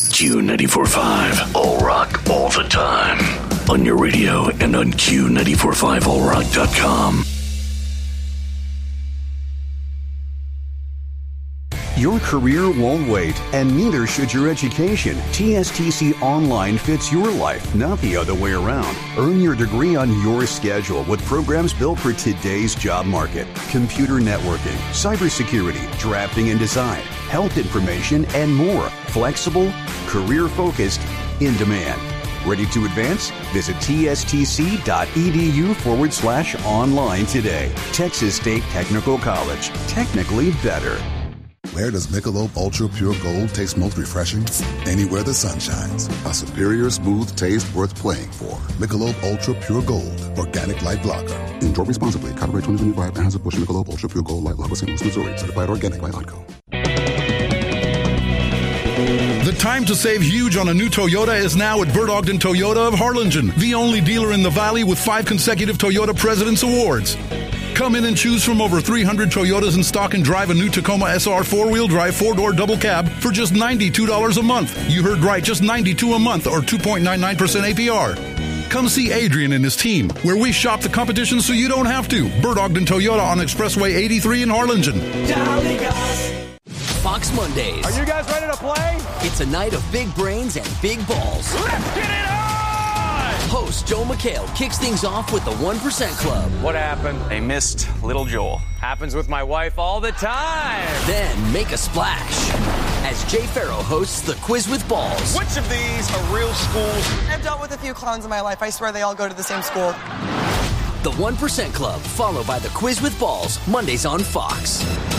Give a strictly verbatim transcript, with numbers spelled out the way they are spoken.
Q ninety-four point five, all rock, all the time. On your radio and on Q ninety-four point five all rock dot com. Your career won't wait, and neither should your education. T S T C Online fits your life, not the other way around. Earn your degree on your schedule with programs built for today's job market. Computer networking, cybersecurity, drafting and design, health information, and more. Flexible, career-focused, in demand. Ready to advance? Visit tstc.edu forward slash online today. Texas State Technical College. Technically better. Where does Michelob Ultra Pure Gold taste most refreshing? Anywhere the sun shines. A superior, smooth taste worth playing for. Michelob Ultra Pure Gold. Organic Light Lager. Enjoy responsibly. Copyright twenty twenty-five. Anheuser-Busch Michelob Ultra Pure Gold Light Lager. Saint Louis, Missouri. Certified organic by Onco. The time to save huge on a new Toyota is now at Bert Ogden Toyota of Harlingen, the only dealer in the Valley with five consecutive Toyota President's Awards. Come in and choose from over three hundred Toyotas in stock and drive a new Tacoma S R four-wheel drive four-door double cab for just ninety-two dollars a month. You heard right, just ninety-two dollars a month or two point nine nine percent A P R. Come see Adrian and his team, where we shop the competition so you don't have to. Bert Ogden Toyota on Expressway eighty-three in Harlingen. Fox Mondays. Are you guys ready to play? It's a night of big brains and big balls. Let's get it on! Host Joe McHale kicks things off with the one percent Club. What happened? They missed little Joel. Happens with my wife all the time. Then make a splash as Jay Farrow hosts the Quiz with Balls. Which of these are real schools? I've dealt with a few clowns in my life. I swear they all go to the same school. The one percent Club, followed by the Quiz with Balls, Mondays on Fox.